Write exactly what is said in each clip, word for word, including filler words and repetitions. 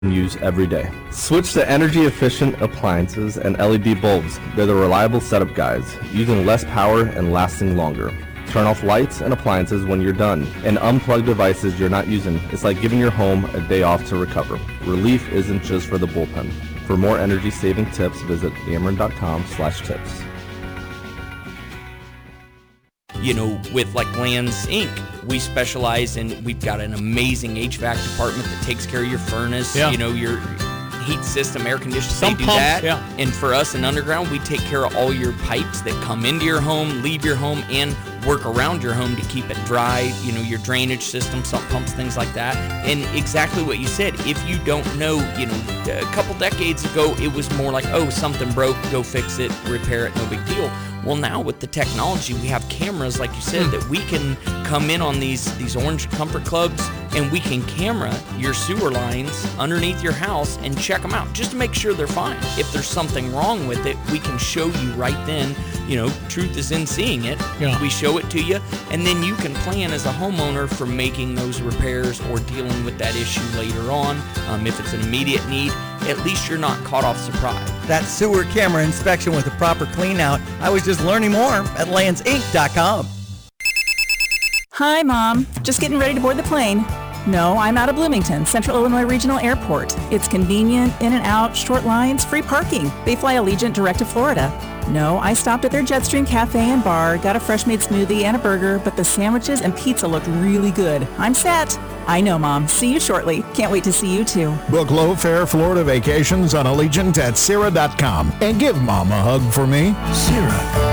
use every day. Switch to energy-efficient appliances and L E D bulbs. They're the reliable setup guides, using less power and lasting longer. Turn off lights and appliances when you're done, and unplug devices you're not using. It's like giving your home a day off to recover. Relief isn't just for the bullpen. For more energy-saving tips, visit ameren.com slash tips. You know, with like Lands Incorporated, we specialize in, we've got an amazing H V A C department that takes care of your furnace, yeah. you know, your heat system, air conditioning, Some they do pumps, that. Yeah. And for us in Underground, we take care of all your pipes that come into your home, leave your home, and work around your home to keep it dry, you know, your drainage system, sump pumps, things like that. And exactly what you said, if you don't know, you know, a couple decades ago, it was more like, oh, something broke, go fix it, repair it, no big deal. Well, now with the technology, we have cameras, like you said, that we can come in on these, these Orange Comfort Clubs, and we can camera your sewer lines underneath your house and check them out just to make sure they're fine. If there's something wrong with it, we can show you right then. You know, truth is in seeing it. Yeah. We show it to you, and then you can plan as a homeowner for making those repairs or dealing with that issue later on. Um, if it's an immediate need, at least you're not caught off surprise. That sewer camera inspection with a proper clean out. I was just learning more at lands inc dot com. Hi, Mom. Just getting ready to board the plane. No, I'm out of Bloomington, Central Illinois Regional Airport. It's convenient, in and out, short lines, free parking. They fly Allegiant direct to Florida. No, I stopped at their Jetstream Cafe and Bar, got a fresh made smoothie and a burger, but the sandwiches and pizza looked really good. I'm set. I know, Mom. See you shortly. Can't wait to see you too. Book low-fare Florida vacations on Allegiant at Sierra dot com and give Mom a hug for me. Sierra.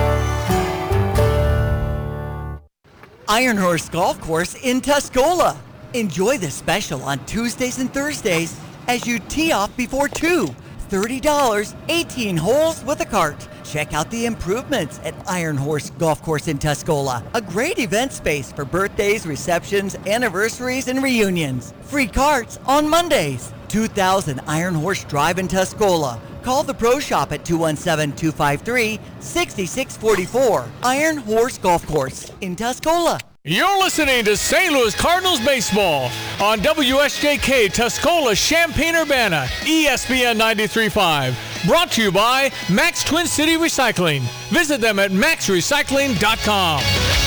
Iron Horse Golf Course in Tuscola. Enjoy the special on Tuesdays and Thursdays as you tee off before two. thirty dollars, eighteen holes with a cart. Check out the improvements at Iron Horse Golf Course in Tuscola. A great event space for birthdays, receptions, anniversaries, and reunions. Free carts on Mondays. two thousand Iron Horse Drive in Tuscola. Call the Pro Shop at two one seven, two five three, six six four four. Iron Horse Golf Course in Tuscola. You're listening to Saint Louis Cardinals Baseball on W S J K Tuscola, Champaign-Urbana, E S P N ninety-three point five. Brought to you by Max Twin City Recycling. Visit them at max recycling dot com.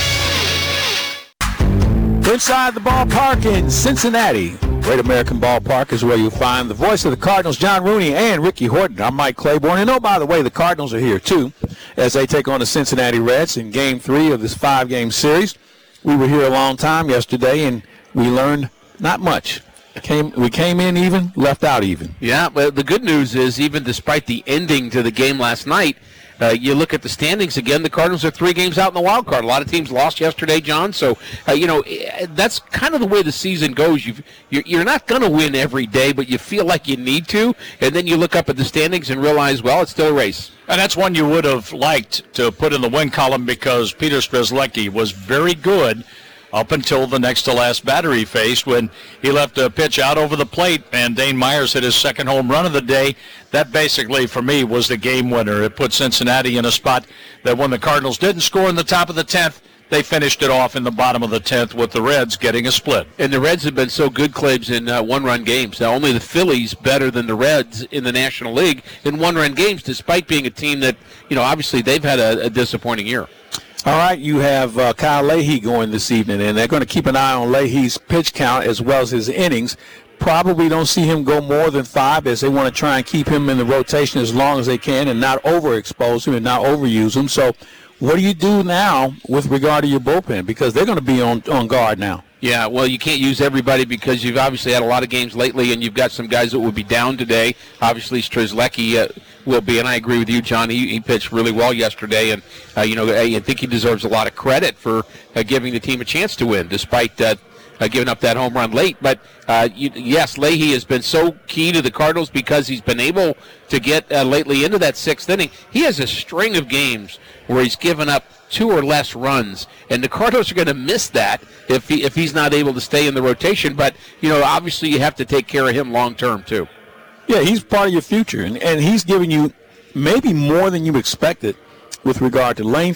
Inside the ballpark in Cincinnati, Great American Ballpark is where you'll find the voice of the Cardinals, John Rooney and Ricky Horton. I'm Mike Claiborne. And oh, by the way, the Cardinals are here, too, as they take on the Cincinnati Reds in Game three of this five-game series. We were here a long time yesterday, and we learned not much. Came, we came in even, left out even. Yeah, but the good news is, even despite the ending to the game last night, uh, you look at the standings again, the Cardinals are three games out in the wild card. A lot of teams lost yesterday, John, so, uh, you know, that's kind of the way the season goes. You've, you're, you're not going to win every day, but you feel like you need to, and then you look up at the standings and realize, well, it's still a race. And that's one you would have liked to put in the win column because Peter Strzelecki was very good up until the next to last batter he faced when he left a pitch out over the plate and Dane Myers hit his second home run of the day. That basically, for me, was the game winner. It put Cincinnati in a spot that when the Cardinals didn't score in the top of the tenth, they finished it off in the bottom of the tenth with the Reds getting a split. And the Reds have been so good, Claibs, in uh, one-run games. Now, only the Phillies better than the Reds in the National League in one-run games, despite being a team that, you know, obviously they've had a, a disappointing year. All right, you have uh, Kyle Leahy going this evening, and they're going to keep an eye on Leahy's pitch count as well as his innings. Probably don't see him go more than five as they want to try and keep him in the rotation as long as they can and not overexpose him and not overuse him. So what do you do now with regard to your bullpen? Because they're going to be on, on guard now. Yeah, well, you can't use everybody because you've obviously had a lot of games lately, and you've got some guys that will be down today. Obviously, Strzelecki uh, will be, and I agree with you, John. He, he pitched really well yesterday, and uh, you know I think he deserves a lot of credit for uh, giving the team a chance to win, despite uh, uh, giving up that home run late. But uh, you, yes, Leahy has been so key to the Cardinals because he's been able to get uh, lately into that sixth inning. He has a string of games where he's given up two or less runs, and the Cardinals are going to miss that if he, if he's not able to stay in the rotation. But, you know, obviously you have to take care of him long term, too. Yeah, he's part of your future, and, and he's giving you maybe more than you expected with regard to length.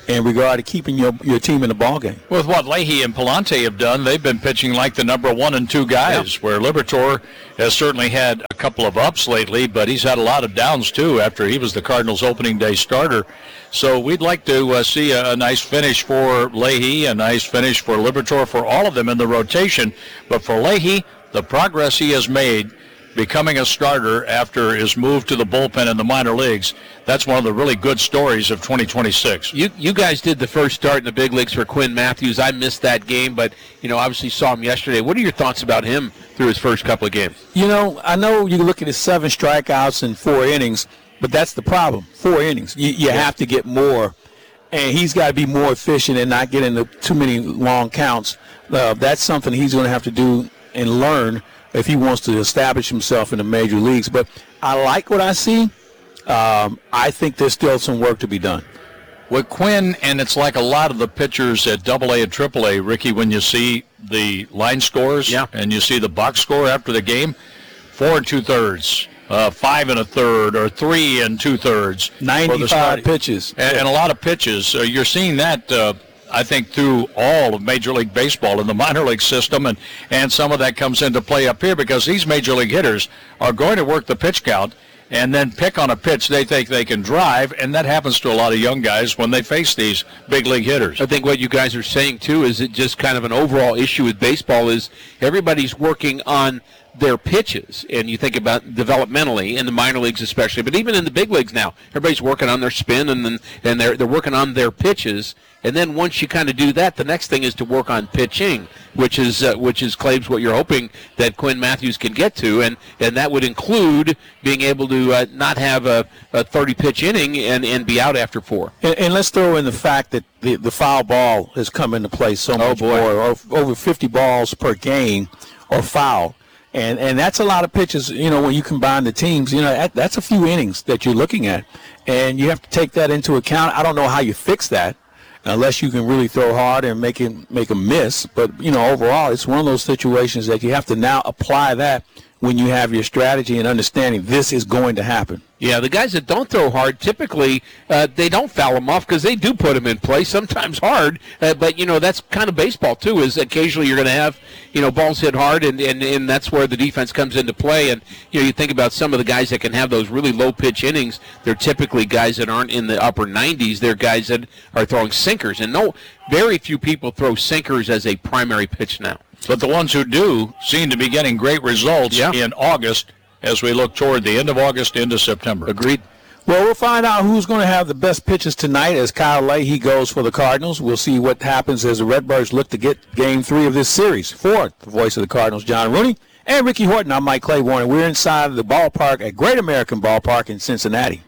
in regard to keeping your, your team in the ball game. With what Leahy and Palante have done, they've been pitching like the number one and two guys, yeah. where Liberatore has certainly had a couple of ups lately, but he's had a lot of downs too after he was the Cardinals' opening day starter. So we'd like to uh, see a, a nice finish for Leahy, a nice finish for Liberatore, for all of them in the rotation. But for Leahy, the progress he has made becoming a starter after his move to the bullpen in the minor leagues, that's one of the really good stories of twenty twenty-six. You you guys did the first start in the big leagues for Quinn Matthews. I missed that game, but, you know, obviously saw him yesterday. What are your thoughts about him through his first couple of games? You know, I know you look at his seven strikeouts in four innings, but that's the problem. Four innings. You, you yeah. have to get more, and he's got to be more efficient and not get into too many long counts. Uh, that's something he's going to have to do and learn if he wants to establish himself in the major leagues. But I like what I see. Um, I think there's still some work to be done. With Quinn, and it's like a lot of the pitchers at double A and triple A, Ricky, when you see the line scores yeah. and you see the box score after the game, four and two-thirds, uh, five and a third, or three and two-thirds. ninety-five pitches. And, and a lot of pitches. Uh, you're seeing that uh, I think, through all of Major League Baseball in the minor league system, and, and some of that comes into play up here because these Major League hitters are going to work the pitch count and then pick on a pitch they think they can drive, and that happens to a lot of young guys when they face these big league hitters. I think what you guys are saying, too, is it just kind of an overall issue with baseball is everybody's working on their pitches, and you think about developmentally in the minor leagues especially, but even in the big leagues now, everybody's working on their spin, and then and they're they're working on their pitches, and then once you kind of do that, the next thing is to work on pitching, which is uh, which is Claves what you're hoping that Quinn Matthews can get to, and and that would include being able to uh, not have a, a thirty pitch inning and, and be out after four. And, and let's throw in the fact that the the foul ball has come into play so oh much boy. more, over fifty balls per game or foul. And and that's a lot of pitches, you know, when you combine the teams, you know, that, that's a few innings that you're looking at. And you have to take that into account. I don't know how you fix that unless you can really throw hard and make it, make a miss. But, you know, overall, it's one of those situations that you have to now apply that when you have your strategy and understanding this is going to happen. Yeah, the guys that don't throw hard, typically uh, they don't foul them off because they do put them in play, sometimes hard. Uh, but, you know, that's kind of baseball, too, is occasionally you're going to have, you know, balls hit hard, and, and, and that's where the defense comes into play. And, you know, you think about some of the guys that can have those really low-pitch innings, they're typically guys that aren't in the upper nineties. They're guys that are throwing sinkers. And no, very few people throw sinkers as a primary pitch now. But the ones who do seem to be getting great results yeah. in August as we look toward the end of August into September. Agreed. Well, we'll find out who's going to have the best pitches tonight as Kyle Leahy goes for the Cardinals. We'll see what happens as the Redbirds look to get game three of this series. For the voice of the Cardinals, John Rooney, and Ricky Horton, I'm Mike Claiborne, and we're inside the ballpark at Great American Ballpark in Cincinnati.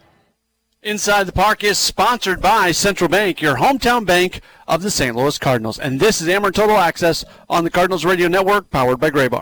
Inside the Park is sponsored by Central Bank, your hometown bank of the Saint Louis Cardinals. And this is Ameren Total Access on the Cardinals Radio Network, powered by Graybar.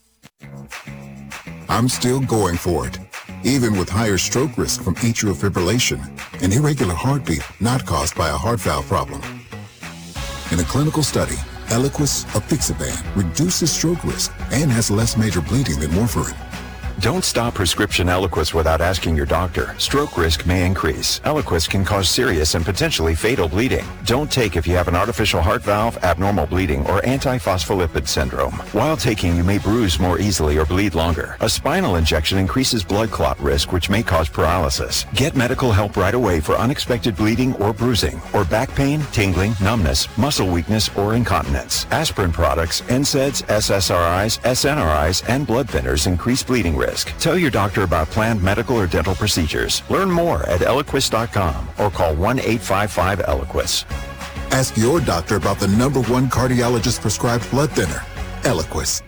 I'm still going for it, even with higher stroke risk from atrial fibrillation, an irregular heartbeat not caused by a heart valve problem. In a clinical study, Eliquis apixaban reduces stroke risk and has less major bleeding than warfarin. Don't stop prescription Eliquis without asking your doctor. Stroke risk may increase. Eliquis can cause serious and potentially fatal bleeding. Don't take if you have an artificial heart valve, abnormal bleeding, or antiphospholipid syndrome. While taking, you may bruise more easily or bleed longer. A spinal injection increases blood clot risk, which may cause paralysis. Get medical help right away for unexpected bleeding or bruising, or back pain, tingling, numbness, muscle weakness, or incontinence. Aspirin products, N SAIDs, S S R Is, S N R Is, and blood thinners increase bleeding risk. Tell your doctor about planned medical or dental procedures. Learn more at Eliquis dot com or call one eight five five Eliquis. Ask your doctor about the number one cardiologist prescribed blood thinner, Eliquis.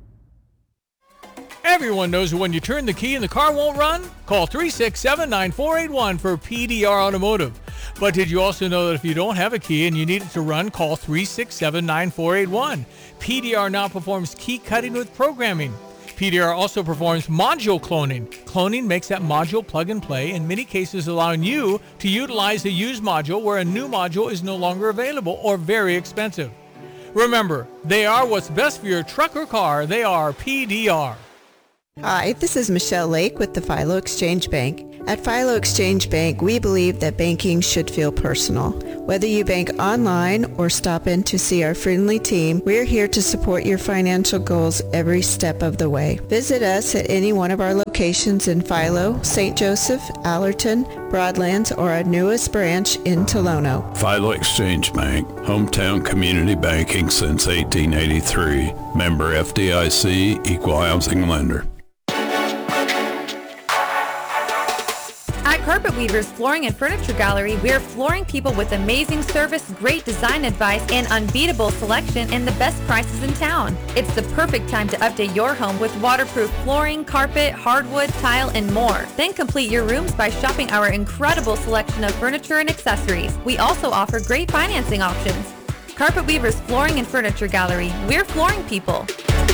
Everyone knows that when you turn the key and the car won't run, call three six seven, nine four eight one for P D R Automotive. But did you also know that if you don't have a key and you need it to run, call three six seven, nine four eight one. P D R now performs key cutting with programming. P D R also performs module cloning. Cloning makes that module plug and play, in many cases allowing you to utilize a used module where a new module is no longer available or very expensive. Remember, they are what's best for your truck or car. They are P D R. Hi, this is Michelle Lake with the Philo Exchange Bank. At Philo Exchange Bank, we believe that banking should feel personal. Whether you bank online or stop in to see our friendly team, we're here to support your financial goals every step of the way. Visit us at any one of our locations in Philo, Saint Joseph, Allerton, Broadlands, or our newest branch in Tolono. Philo Exchange Bank, hometown community banking since eighteen eighty-three. Member F D I C, equal housing lender. At Carpet Weavers Flooring and Furniture Gallery, we're flooring people with amazing service, great design advice, and unbeatable selection and the best prices in town. It's the perfect time to update your home with waterproof flooring, carpet, hardwood, tile, and more. Then complete your rooms by shopping our incredible selection of furniture and accessories. We also offer great financing options. Carpet Weavers Flooring and Furniture Gallery. We're flooring people.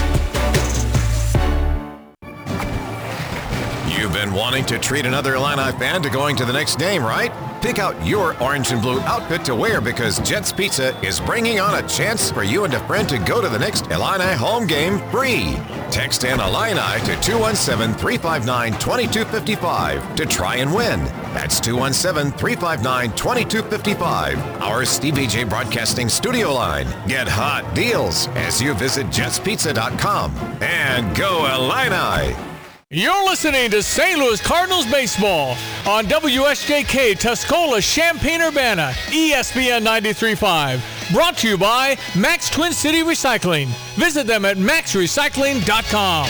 You've been wanting to treat another Illini fan to going to the next game, right? Pick out your orange and blue outfit to wear because Jets Pizza is bringing on a chance for you and a friend to go to the next Illini home game free. Text in Illini to two one seven, three five nine, two two five five to try and win. That's two one seven, three five nine, two two five five. Our Stevie J Broadcasting studio line. Get hot deals as you visit jets pizza dot com. And go Illini! You're listening to Saint Louis Cardinals baseball on W S J K Tuscola Champaign-Urbana, E S P N ninety-three point five. Brought to you by Max Twin City Recycling. Visit them at max recycling dot com.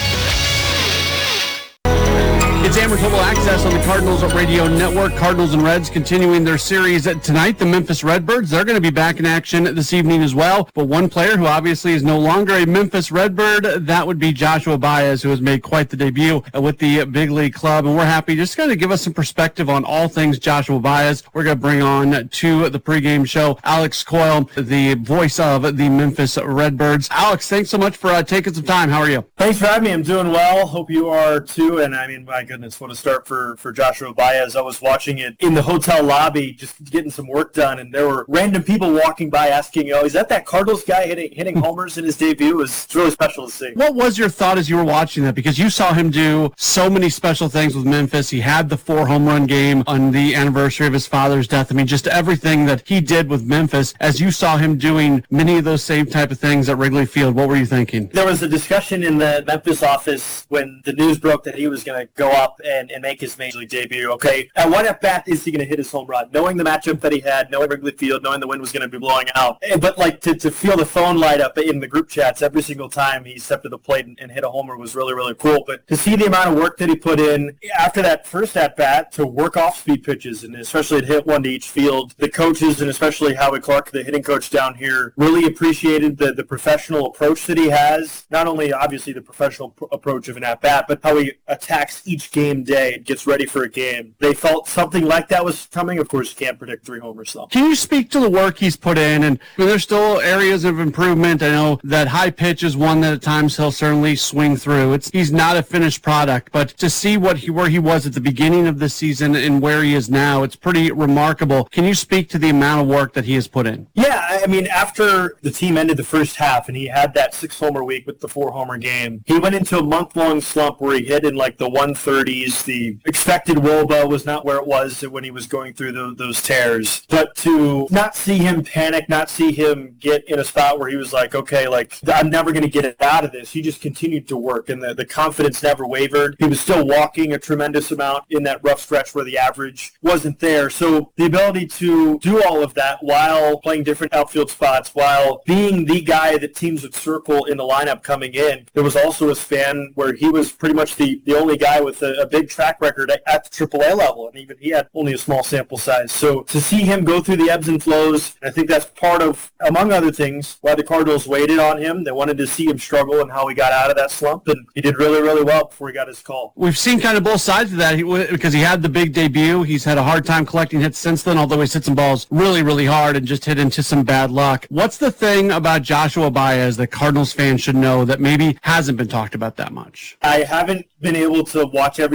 It's Amber Total Access on the Cardinals Radio Network. Cardinals and Reds continuing their series tonight. The Memphis Redbirds, they're going to be back in action this evening as well. But one player who obviously is no longer a Memphis Redbird, that would be Joshua Baez, who has made quite the debut with the big league club. And we're happy just going to give us some perspective on all things Joshua Baez. We're going to bring on to the pregame show Alex Coyle, the voice of the Memphis Redbirds. Alex, thanks so much for uh, taking some time. How are you? Thanks for having me. I'm doing well. Hope you are too. And I mean, my goodness, what a start for, for Joshua Baez. I was watching it in the hotel lobby, just getting some work done, and there were random people walking by asking, oh, is that that Cardinals guy hitting hitting homers in his debut? It was it's really special to see. What was your thought as you were watching that? Because you saw him do so many special things with Memphis. He had the four home run game on the anniversary of his father's death. I mean, just everything that he did with Memphis. As you saw him doing many of those same type of things at Wrigley Field, what were you thinking? There was a discussion in the Memphis office when the news broke that he was going to go up and, and make his major league debut. Okay, at what at bat is he going to hit his home run? Knowing the matchup that he had, knowing Wrigley Field, knowing the wind was going to be blowing out, but like to, to feel the phone light up in the group chats every single time he stepped to the plate and, and hit a homer was really, really cool. But to see the amount of work that he put in after that first at bat to work off speed pitches and especially to hit one to each field, the coaches and especially Howie Clark, the hitting coach down here, really appreciated the, the professional approach that he has. Not only obviously the professional pr- approach of an at bat, but how he attacks each game day and gets ready for a game. They felt something like that was coming. Of course, you can't predict three homers, though. Can you speak to the work he's put in? And I mean, there's still areas of improvement. I know that high pitch is one that at times he'll certainly swing through. It's he's not a finished product, but to see what he where he was at the beginning of the season and where he is now, it's pretty remarkable. Can you speak to the amount of work that he has put in? Yeah, I mean, after the team ended the first half and he had that six homer week with the four homer game, he went into a month long slump where he hit in like the one thirties. The expected W O B A was not where it was when he was going through the, those tears. But to not see him panic, not see him get in a spot where he was like, okay, like, I'm never going to get it out of this. He just continued to work, and the, the confidence never wavered. He was still walking a tremendous amount in that rough stretch where the average wasn't there. So the ability to do all of that while playing different outfield spots, while being the guy that teams would circle in the lineup coming in, there was also a span where he was pretty much the, the only guy with a, a big track record at, at the triple A level, and even he had only a small sample size. So to see him go through the ebbs and flows, I think that's part of, among other things, why the Cardinals waited on him. They wanted to see him struggle and how he got out of that slump, and he did really, really well before he got his call. We've seen kind of both sides of that he, because he had the big debut. He's had a hard time collecting hits since then, although he's hit some balls really, really hard and just hit into some bad luck. What's the thing about Joshua Baez that Cardinals fans should know that maybe hasn't been talked about that much? I haven't been able to watch every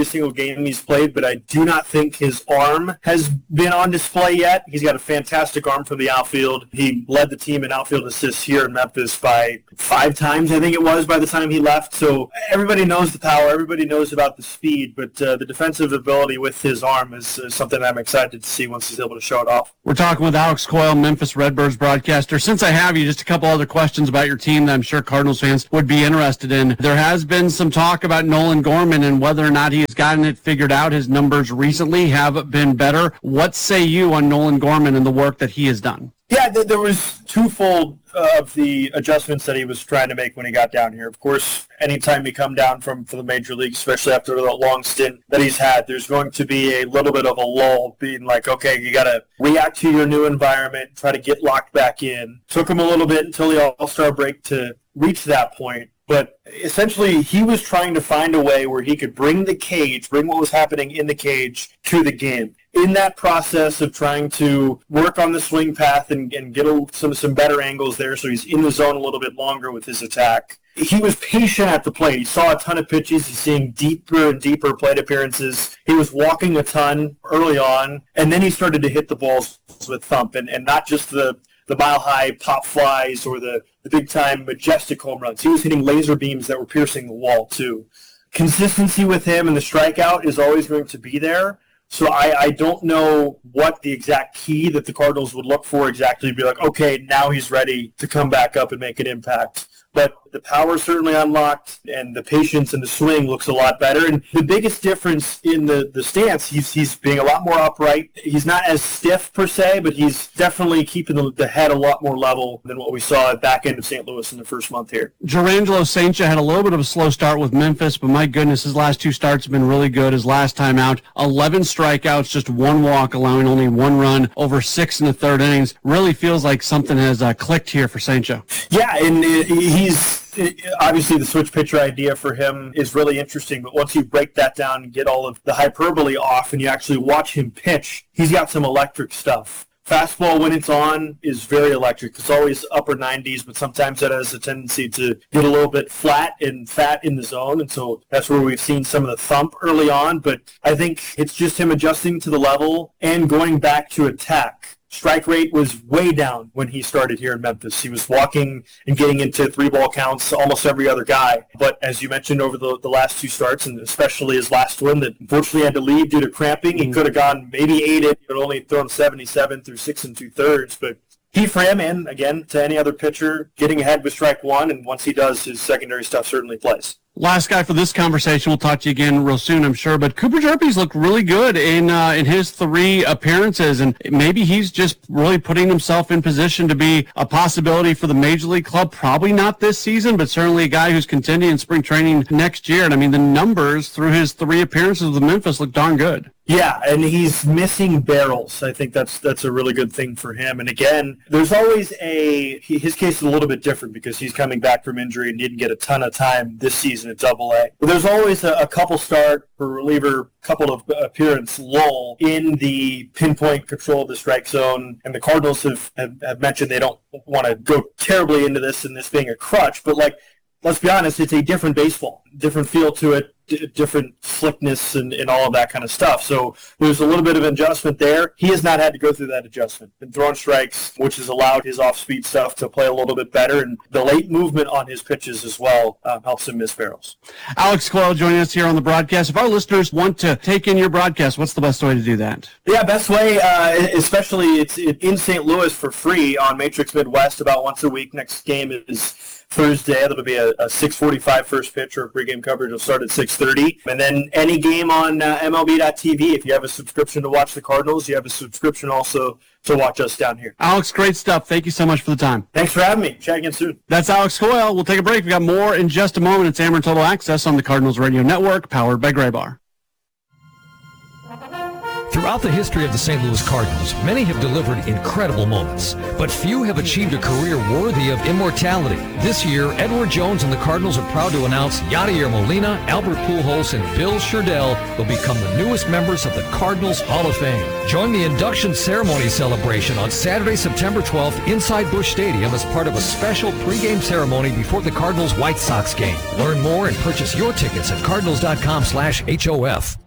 single game he's played, but I do not think his arm has been on display yet. He's got a fantastic arm from the outfield. He led the team in outfield assists here in Memphis by five times, I think it was, by the time he left. So everybody knows the power. Everybody knows about the speed, but uh, the defensive ability with his arm is uh, something I'm excited to see once he's able to show it off. We're talking with Alex Coyle, Memphis Redbirds broadcaster. Since I have you, just a couple other questions about your team that I'm sure Cardinals fans would be interested in. There has been some talk about Nolan Gorman and whether or not he has gotten it figured out. His numbers recently have been better. What say you on Nolan Gorman and the work that he has done? Yeah, there was twofold of the adjustments that he was trying to make when he got down here. Of course, anytime you come down from for the major league, especially after the long stint that he's had, there's going to be a little bit of a lull, being like, okay, you got to react to your new environment, try to get locked back in. Took him a little bit until the All-Star break to reach that point. But essentially, he was trying to find a way where he could bring the cage, bring what was happening in the cage to the game. In that process of trying to work on the swing path and, and get a, some some better angles there so he's in the zone a little bit longer with his attack, he was patient at the plate. He saw a ton of pitches. He's seeing deeper and deeper plate appearances. He was walking a ton early on, and then he started to hit the balls with thump, and, and not just the the mile-high pop flies or the, the big-time majestic home runs. He was hitting laser beams that were piercing the wall, too. Consistency with him and the strikeout is always going to be there. So I, I don't know what the exact key that the Cardinals would look for exactly to be like, okay, now he's ready to come back up and make an impact. But the power certainly unlocked, and the patience and the swing looks a lot better. And the biggest difference in the, the stance, he's he's being a lot more upright. He's not as stiff per se, but he's definitely keeping the, the head a lot more level than what we saw at back end of Saint Louis in the first month here. Jurrangelo Cijntje had a little bit of a slow start with Memphis, but my goodness, his last two starts have been really good. His last time out, eleven strikeouts, just one walk, allowing only one run over six in the third innings. Really feels like something has uh, clicked here for Cijntje. Yeah, and uh, he's obviously the switch pitcher idea for him is really interesting, but once you break that down and get all of the hyperbole off and you actually watch him pitch, he's got some electric stuff. Fastball, when it's on, is very electric. It's always upper nineties, but sometimes that has a tendency to get a little bit flat and fat in the zone, and so that's where we've seen some of the thump early on, but I think it's just him adjusting to the level and going back to attack. Strike rate was way down when he started here in Memphis. He was walking and getting into three-ball counts almost every other guy. But as you mentioned over the, the last two starts, and especially his last one that unfortunately had to leave due to cramping, he could have gone maybe eight it, but only thrown seventy-seven through six and two-thirds. But he for him, and again, to any other pitcher, getting ahead with strike one, and once he does, his secondary stuff certainly plays. Last guy for this conversation. We'll talk to you again real soon, I'm sure. But Cooper Hjerpe's looked really good in uh, in his three appearances, and maybe he's just really putting himself in position to be a possibility for the Major League club. Probably not this season, but certainly a guy who's contending in spring training next year. And I mean, the numbers through his three appearances with Memphis look darn good. Yeah, and he's missing barrels. I think that's that's a really good thing for him. And again, there's always a his case is a little bit different because he's coming back from injury and didn't get a ton of time this season at Double A. But there's always a, a couple start for reliever, couple of appearance lull in the pinpoint control of the strike zone. And the Cardinals have, have, have mentioned they don't want to go terribly into this and this being a crutch, but like, let's be honest, it's a different baseball, different feel to it, d- different slickness and, and all of that kind of stuff. So there's a little bit of adjustment there. He has not had to go through that adjustment. Been throwing strikes, which has allowed his off-speed stuff to play a little bit better, and the late movement on his pitches as well um, helps him miss barrels. Alex Coyle joining us here on the broadcast. If our listeners want to take in your broadcast, what's the best way to do that? Yeah, best way, uh, especially it's in Saint Louis for free on Matrix Midwest about once a week. Next game is Thursday. That'll be a, a six forty-five first pitch, or pregame coverage will start at six thirty. And then any game on uh, M L B dot T V. If you have a subscription to watch the Cardinals, you have a subscription also to watch us down here. Alex, great stuff. Thank you so much for the time. Thanks for having me. Chat again soon. That's Alex Coyle. We'll take a break. We got more in just a moment. It's Ameren Total Access on the Cardinals Radio Network, powered by Graybar. Throughout the history of the Saint Louis Cardinals, many have delivered incredible moments, but few have achieved a career worthy of immortality. This year, Edward Jones and the Cardinals are proud to announce Yadier Molina, Albert Pujols, and Bill Sherdell will become the newest members of the Cardinals Hall of Fame. Join the induction ceremony celebration on Saturday, September twelfth inside Busch Stadium as part of a special pregame ceremony before the Cardinals-White Sox game. Learn more and purchase your tickets at cardinals.com slash HOF.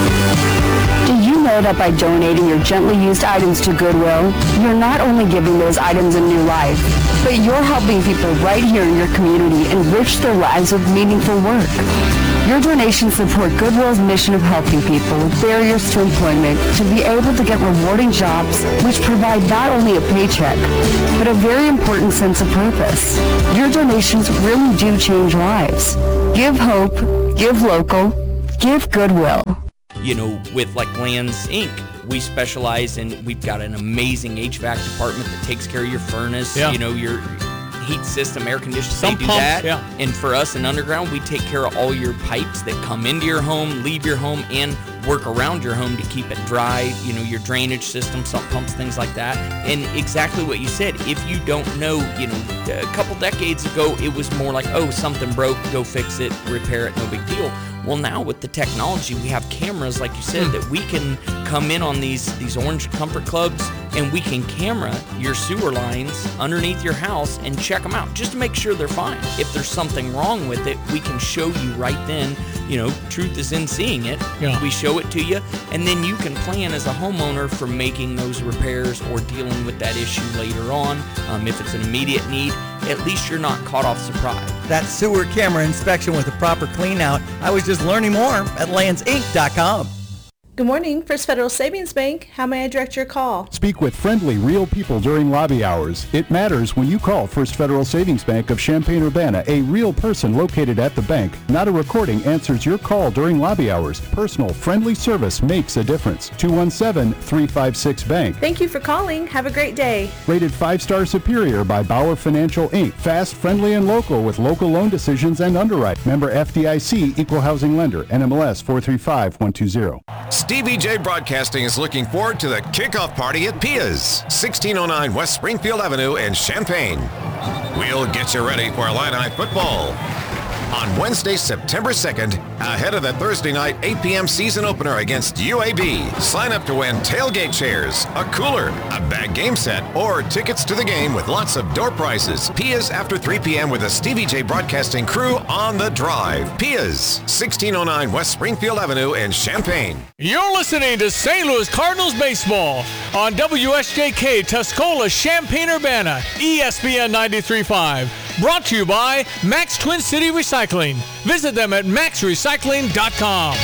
Do you know that by donating your gently used items to Goodwill, you're not only giving those items a new life, but you're helping people right here in your community enrich their lives with meaningful work. Your donations support Goodwill's mission of helping people with barriers to employment to be able to get rewarding jobs which provide not only a paycheck, but a very important sense of purpose. Your donations really do change lives. Give hope, give local, give Goodwill. You know, with like Lands Incorporated, we specialize in, we've got an amazing H V A C department that takes care of your furnace, Yeah. you know, your heat system, air conditioning, Some they do pumps, that. yeah. And for us in Underground, we take care of all your pipes that come into your home, leave your home, and work around your home to keep it dry, you know, your drainage system, sump pumps, things like that. And exactly what you said, if you don't know, you know, a couple decades ago, it was more like, oh, something broke, go fix it, repair it, no big deal. Well, now with the technology, we have cameras, like you said, that we can come in on these these Orange Comfort Clubs, and we can camera your sewer lines underneath your house and check them out just to make sure they're fine. If there's something wrong with it, we can show you right then. You know, truth is in seeing it. Yeah. We show it to you, and then you can plan as a homeowner for making those repairs or dealing with that issue later on. Um, if it's an immediate need, at least you're not caught off surprise. That sewer camera inspection with a proper clean out. I was just learning more at lands inc dot com. Good morning, First Federal Savings Bank. How may I direct your call? Speak with friendly, real people during lobby hours. It matters when you call First Federal Savings Bank of Champaign-Urbana. A real person located at the bank, not a recording, answers your call during lobby hours. Personal, friendly service makes a difference. two one seven, three five six, bank. Thank you for calling. Have a great day. Rated five-star superior by Bauer Financial, Incorporated. Fast, friendly, and local with local loan decisions and underwrite. Member F D I C, Equal Housing Lender, N M L S four three five one two zero. Stevie J Broadcasting is looking forward to the kickoff party at Pia's, sixteen oh nine West Springfield Avenue in Champaign. We'll get you ready for Illini football on Wednesday, September second, ahead of the Thursday night eight p.m. season opener against U A B. Sign up to win tailgate chairs, a cooler, a bag game set, or tickets to the game with lots of door prizes. Pia's after three p.m. with the Stevie J Broadcasting crew on the drive. Pia's, sixteen oh nine West Springfield Avenue in Champaign. You're listening to Saint Louis Cardinals baseball on W S J K Tuscola Champaign-Urbana, E S P N ninety-three point five. Brought to you by Max Twin City Recycling. Visit them at max recycling dot com.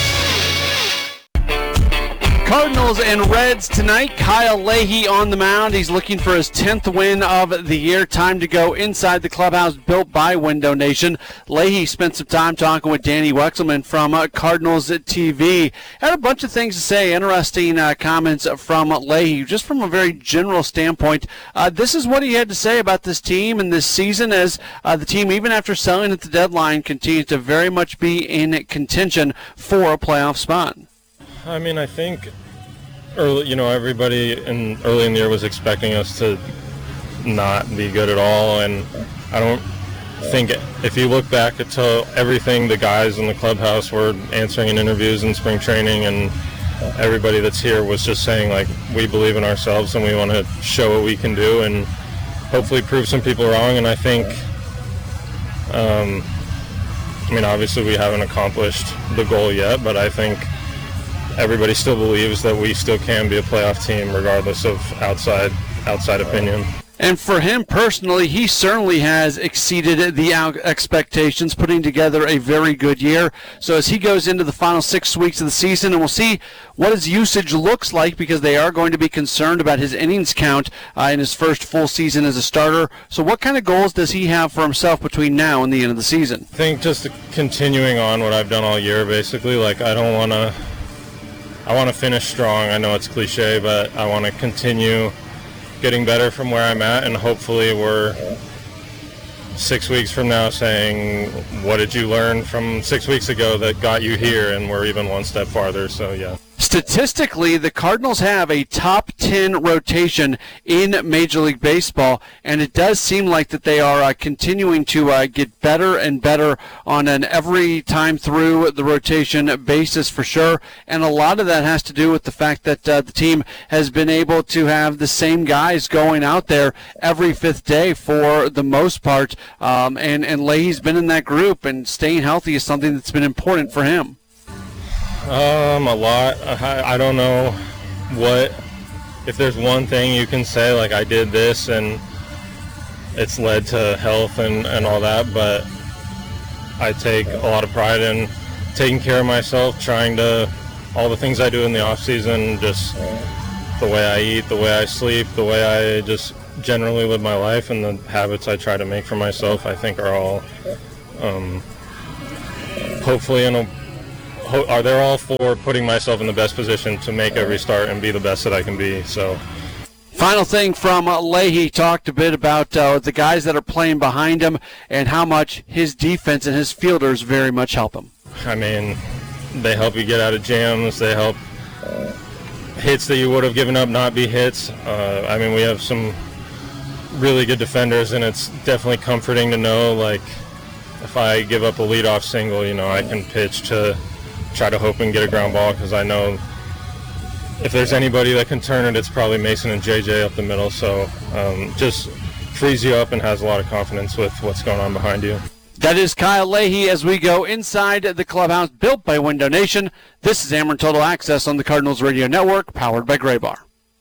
Cardinals and Reds tonight. Kyle Leahy on the mound. He's looking for his tenth win of the year. Time to go inside the clubhouse built by Window Nation. Leahy spent some time talking with Danny Wexelman from uh, Cardinals T V. Had a bunch of things to say. Interesting uh, comments from Leahy. Just from a very general standpoint, uh, this is what he had to say about this team and this season, as uh, the team, even after selling at the deadline, continues to very much be in contention for a playoff spot. I mean, I think early, you know, everybody in early in the year was expecting us to not be good at all, and I don't think if you look back at everything the guys in the clubhouse were answering in interviews in spring training, and everybody that's here was just saying, like, we believe in ourselves and we want to show what we can do and hopefully prove some people wrong. And I think, um, I mean, obviously we haven't accomplished the goal yet, but I think everybody still believes that we still can be a playoff team regardless of outside outside opinion. And for him personally, he certainly has exceeded the expectations, putting together a very good year. So as he goes into the final six weeks of the season, and we'll see what his usage looks like, because they are going to be concerned about his innings count uh, in his first full season as a starter. So what kind of goals does he have for himself between now and the end of the season? I think just continuing on what I've done all year, basically. Like, I don't want to I want to finish strong. I know it's cliche, but I want to continue getting better from where I'm at, and hopefully we're six weeks from now saying, what did you learn from six weeks ago that got you here, and we're even one step farther. So yeah. Statistically, the Cardinals have a top ten rotation in Major League Baseball, and it does seem like that they are uh, continuing to uh, get better and better on an every time through the rotation basis for sure. And a lot of that has to do with the fact that uh, the team has been able to have the same guys going out there every fifth day for the most part. Um, and, and Leahy's been in that group, and staying healthy is something that's been important for him. Um, a lot. I, I don't know what, if there's one thing you can say, like I did this and it's led to health and, and all that, but I take a lot of pride in taking care of myself, trying to, all the things I do in the off season, just the way I eat, the way I sleep, the way I just generally live my life, and the habits I try to make for myself, I think are all, um, hopefully in a are they all for putting myself in the best position to make every start and be the best that I can be. So, final thing from uh, Leahy, talked a bit about uh, the guys that are playing behind him and how much his defense and his fielders very much help him. I mean, they help you get out of jams. They help uh, hits that you would have given up not be hits. Uh, I mean, we have some really good defenders, and it's definitely comforting to know, like, if I give up a leadoff single, you know, I can pitch to try to hope and get a ground ball, because I know if there's anybody that can turn it, it's probably Mason and J J up the middle. So um, just frees you up and has a lot of confidence with what's going on behind you. That is Kyle Leahy as we go inside the clubhouse built by Window Nation. This is Ameren Total Access on the Cardinals Radio Network, powered by Graybar.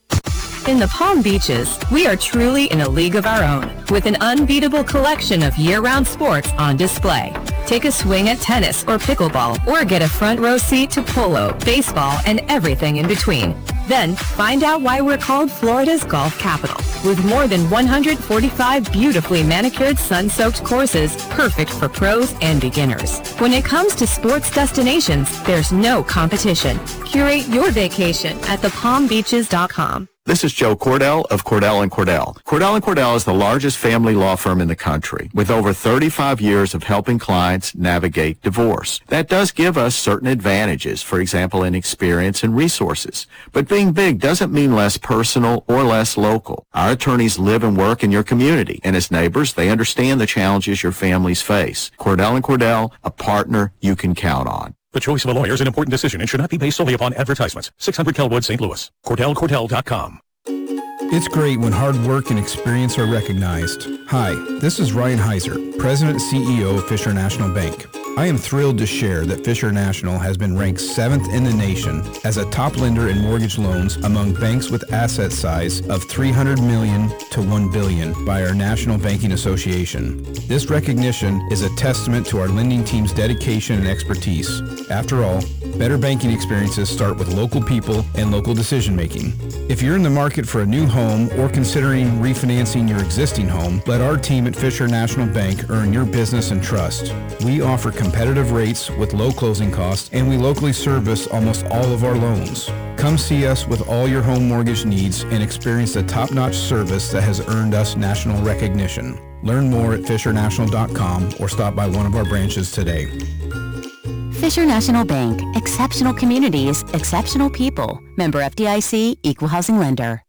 In the Palm Beaches, we are truly in a league of our own, with an unbeatable collection of year-round sports on display. Take a swing at tennis or pickleball, or get a front row seat to polo, baseball, and everything in between. Then, find out why we're called Florida's golf capital, with more than one hundred forty-five beautifully manicured, sun-soaked courses, perfect for pros and beginners. When it comes to sports destinations, there's no competition. Curate your vacation at the palm beaches dot com. This is Joe Cordell of Cordell and Cordell. Cordell and Cordell is the largest family law firm in the country, with over thirty-five years of helping clients navigate divorce. That does give us certain advantages, for example, in experience and resources. But being big doesn't mean less personal or less local. Our attorneys live and work in your community, and as neighbors, they understand the challenges your families face. Cordell and Cordell, a partner you can count on. The choice of a lawyer is an important decision and should not be based solely upon advertisements. six hundred Kelwood, Saint Louis. Cordell Cordell dot com. It's great when hard work and experience are recognized. Hi, this is Ryan Heiser, President and C E O of Fisher National Bank. I am thrilled to share that Fisher National has been ranked seventh in the nation as a top lender in mortgage loans among banks with asset size of three hundred million dollars to one billion dollars by our National Banking Association. This recognition is a testament to our lending team's dedication and expertise. After all, better banking experiences start with local people and local decision making. If you're in the market for a new home or considering refinancing your existing home, let our team at Fisher National Bank earn your business and trust. We offer competitive rates with low closing costs, and we locally service almost all of our loans. Come see us with all your home mortgage needs and experience the top-notch service that has earned us national recognition. Learn more at fisher national dot com or stop by one of our branches today. Fisher National Bank. Exceptional communities, exceptional people. Member F D I C, Equal Housing Lender.